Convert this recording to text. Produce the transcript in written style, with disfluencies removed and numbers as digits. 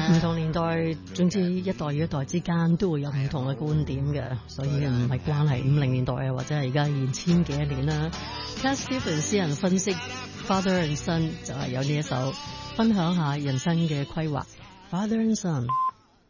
唔同年代，總之一代與一代之間都會有唔同嘅觀點嘅，所以唔係關係50年代啊，或者係而家2000幾年啦。Cat Stevens 私人分析 Father and Son 就係有呢一首分享下人生嘅規劃 Father and Son。